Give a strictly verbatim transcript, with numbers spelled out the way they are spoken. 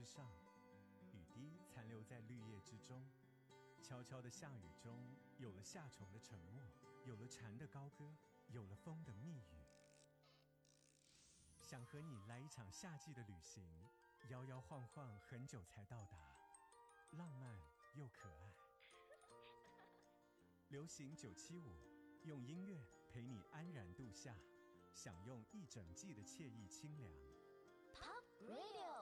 上，雨滴残留在绿叶之中。悄悄的下雨中，有了夏虫的沉默，有了蝉的高歌，有了风的密语。想和你来一场夏季的旅行，摇摇晃晃很久才到达，浪漫又可爱。流行九七五，用音乐陪你安然度夏，享用一整季的惬意清凉。 Pop Radio。